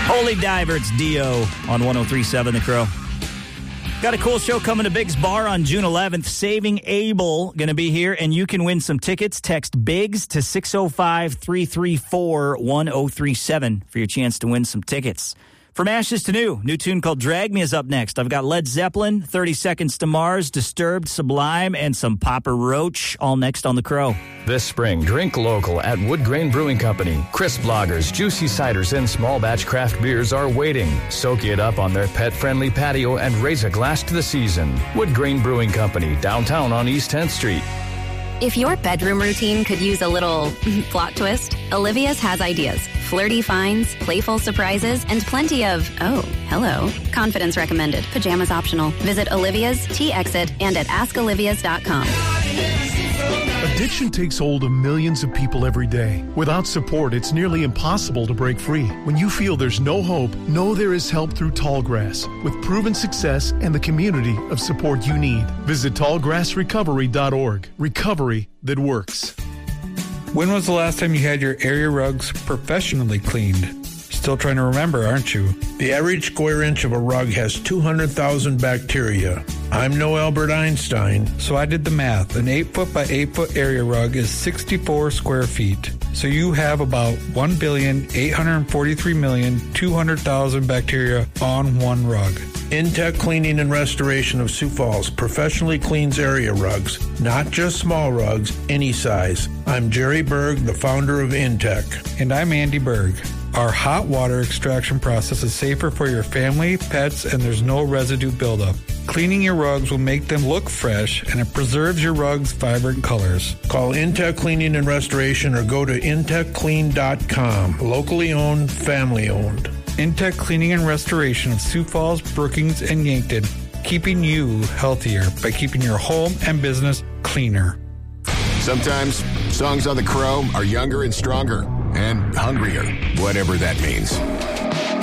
Holy Diver, it's Dio on 103.7 The Crow. Got a cool show coming to Biggs Bar on June 11th. Saving Abel going to be here, and you can win some tickets. Text BIGGS to 605-334-1037 for your chance to win some tickets. From ashes to new tune called Drag Me is up next. I've got Led Zeppelin, 30 Seconds to Mars, Disturbed, Sublime, and some Papa Roach, all next on The Crow. This spring, drink local at Wood Grain Brewing Company. Crisp lagers, juicy ciders, and small batch craft beers are waiting. Soak it up on their pet-friendly patio and raise a glass to the season. Wood Grain Brewing Company, downtown on East 10th Street. If your bedroom routine could use a little plot twist, Olivia's has ideas. Flirty finds, playful surprises, and plenty of, oh, hello, confidence recommended. Pajamas optional. Visit Olivia's, T-Exit, and at AskOlivias.com. Addiction takes hold of millions of people every day. Without support, it's nearly impossible to break free. When you feel there's no hope, know there is help through Tallgrass, with proven success and the community of support you need. Visit tallgrassrecovery.org. Recovery that works. When was the last time you had your area rugs professionally cleaned? Still trying to remember, aren't you? The average square inch of a rug has 200,000 bacteria. I'm no Albert Einstein. So I did the math. An 8-foot by 8-foot area rug is 64 square feet. So you have about 1,843,200,000 bacteria on one rug. Intech Cleaning and Restoration of Sioux Falls professionally cleans area rugs, not just small rugs, any size. I'm Jerry Berg, the founder of Intech. And I'm Andy Berg. Our hot water extraction process is safer for your family, pets, and there's no residue buildup. Cleaning your rugs will make them look fresh, and it preserves your rugs' vibrant colors. Call Intech Cleaning and Restoration or go to intechclean.com. Locally owned, family owned. Intech Cleaning and Restoration of Sioux Falls, Brookings, and Yankton, keeping you healthier by keeping your home and business cleaner. Sometimes songs on The Crow are younger and stronger and hungrier, whatever that means.